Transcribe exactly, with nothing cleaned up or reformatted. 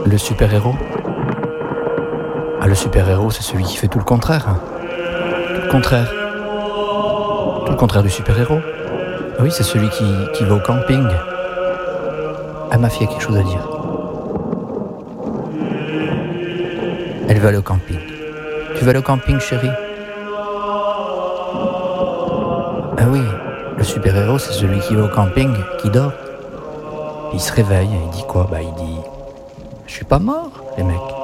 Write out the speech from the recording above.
Le super-héros? Ah, le super-héros, c'est celui qui fait tout le contraire. Hein. Tout le contraire. Tout le contraire du super-héros. Ah oui, c'est celui qui, qui va au camping. Ah, ma fille a quelque chose à dire. Elle va aller au camping. Tu vas aller au camping, chérie? Ah oui, le super-héros, c'est celui qui va au camping, qui dort. Il se réveille, il dit quoi? Bah, il dit... Je suis pas mort, les mecs.